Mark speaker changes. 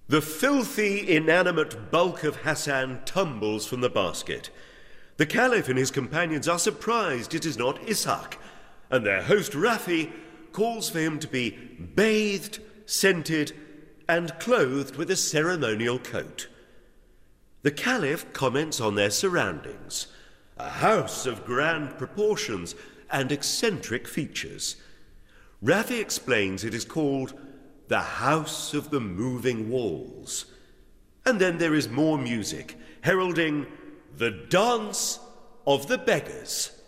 Speaker 1: The filthy, inanimate bulk of Hassan tumbles from the basket. The Caliph and his companions are surprised it is not Ishaq, and their host Rafi calls for him to be bathed, scented, and clothed with a ceremonial coat. The Caliph comments on their surroundings, a house of grand proportions and eccentric features. Rafi explains it is called the House of the Moving Walls. And then there is more music, heralding the Dance of the Beggars.